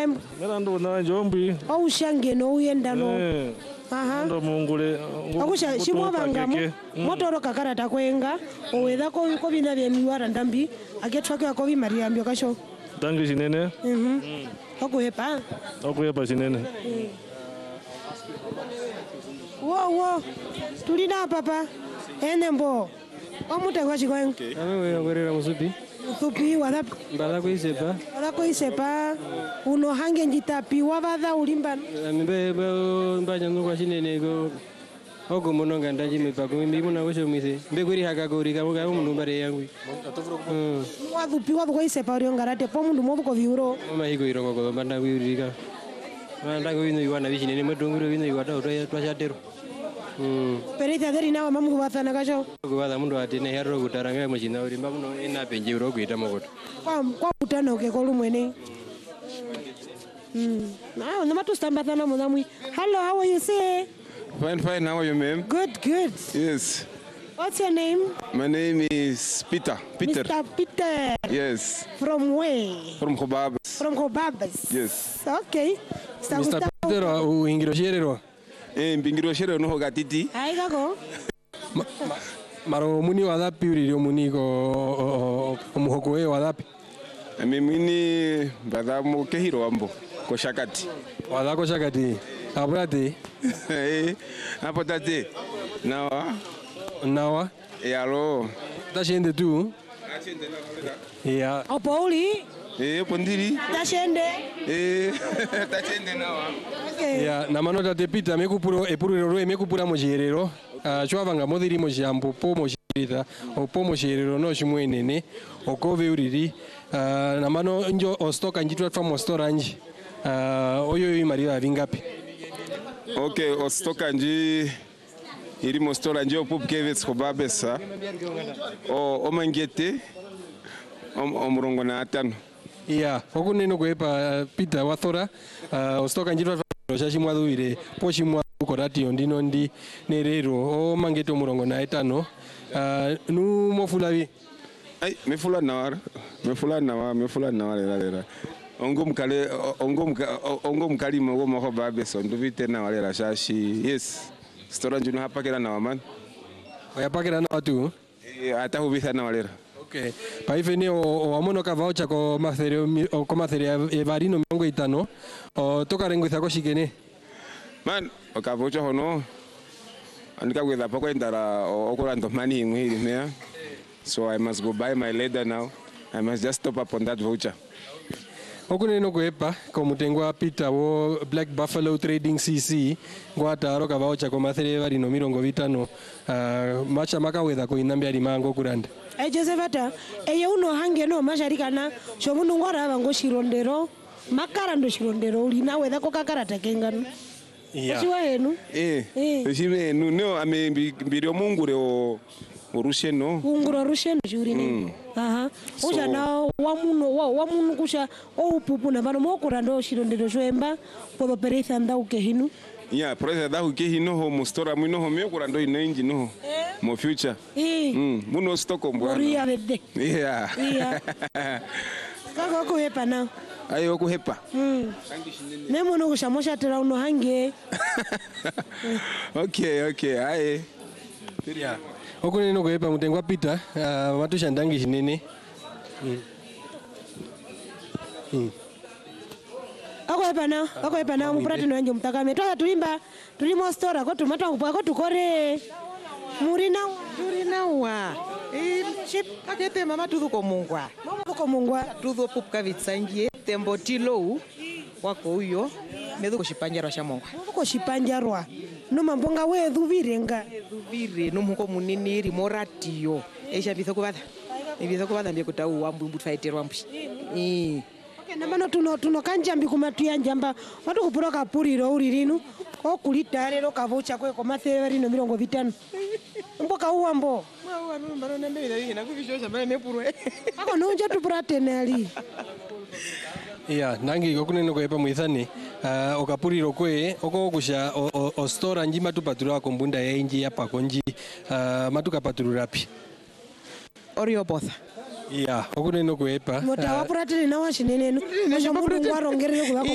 naye ndo na jombi aushange no uyendano ndo mungule akusha shimwa bangamo motoro kakarata kwenga owedha ko bina bya miwara ndambi aketwa ko bimaria ambyo kasho dangi sinene okuhepa sinene wo tulina papa enembo omutegwa chikwen awe gorera musupi tupi wala bala ko isepa uno hange njitapi wabadha ulimba mbe mbanya no kwa shinene go ogo mononga ndaji mipako mimi muna gosho mise mbe guri haka guri ka muga mundu bare yangu wadupi ko isepa ori ngarate po mundu mobuko viuro mama higo irongo ko banda wirika manda go ino iwana bishinene madonguro ino iwata twashatero perita deri nawa mamu kubathana kasho kubatha mundu atine herro gutaranga muchina uri mbamuno ina penje uro kuita mogoto kwa utano ke kolu mwene na no matustambathana mudamwi. Hello, how are you say? Fine, how are you, ma'am? Good. Yes. What's your name? My name is Peter. Mr. Peter. Yes. From where? From Kobabas. From Kobabas. Yes. Okay. Mr. Peter, uingiro sherero. Mbingiro sherero no gatiti. Ai kako. Maro muni wadapi uririo muni ko omuhoko we wadapi. Mimi badamu kehiro ambo ko shakati. Wadako shakati. Abrate. Hapo tate. Nawa. Yalo. Tashende tu. Ya. Opauli. Pondiri. Tashende. Tashende nawa. Okay. Ya, na manota te Peter mekupuro epuriro mekupura mojerero. Chwavanga modiri mojambo po mojirita opo mojerero no shimwenene okove uriri na mano njo ostoka njitwa from ostoranji oyo Maria vingapi. Okay, ostoka nji iri mostora nje opupkevets kobabesa o mangete omurongo na atano. Ya, okuneno kwepa Peter wathora ostoka njitwa shashimwaduire poshimwa koratio ndino ndi nerero o mangete omurongo na etano nu mofulavi ai mefula nawara lera ongo mkali mo mo babeso nduvite na wale rashashi. Yes, stora njunu hapa kera na waman oyapakera na watu ata hubitha na walera. Okay, paifeni o amono ka voucher ko matheria evarino 50 o toka rengwitha ko shikene man okavocha hono andika kwetha pako endara okurando money ngwiri mea, so I must go buy my leather now. I must just top up on that voucher. Okuneno kwepa ko mutengwa Peter wo Black Buffalo Trading CC gwataro ka voucher ko matheria evarino 50 macha makawetha ko inambia limango kuranda Josephat eye uno hange no masharikana shomundu ngora bango shirondero makara ndo shirondero ulina wetha ko kakarata kengano. Yeah. Chiwa henu? Chiwe henu no ame mbirio mungure o rusheno. Unguro rusheno jurine. Aha. Oja na wamuno kusha o pupu na bano mokura ndo shirondero shwemba po pereza nda ukehinu. Yeah, pereza nda ukehinu ho mustora muno ho mekura ndo inenji no. Mo future. Muno stoko mbwa. Moria bede. Yeah. Kako kuhepa na. Ayo kuhepa. Nemo no kushamosha tera uno hange. Okay, aye. Yeah. Okuneno kuhepa mutengwa Peter watu shandangi shinene. Ako na mupurati no anje mutakame. Toa tulimba tulimo stora ko tumata kupako tukore. Murinawa. Ship akete mama tudu komungwa. Tudu pupka vitsangie tembo tilo wako huyo medu koshipanjarwa shamongwa. Koshipanjarwa. No mambonga we dhuvirenga. Dhuvire no muko munini ri moratio. Esha bitho kubada. Ibitho kubada mbye kutau wambu mbufaiterwa mbi. Okay, na mano tuno kanjambi kumatuya njamba. Watu kupuroka puriro uririnu. Ko kulitarero kavocha ko matheri no 50. Mboka uwambo. Mwa mbaro nembe ina na kuvishoja mbale mepurwe. Ako no nje tupurate nali. Yeah, nangi okuneno kwepa mwithani okapuriro kwe okokusha o store njima tupatura kombunda ya inji ya pakonji matuka patururapi. Orio botha. Yeah, okuneno kwepa. Mota wapurate na washinenenu. Mwa ngwarongerere kuba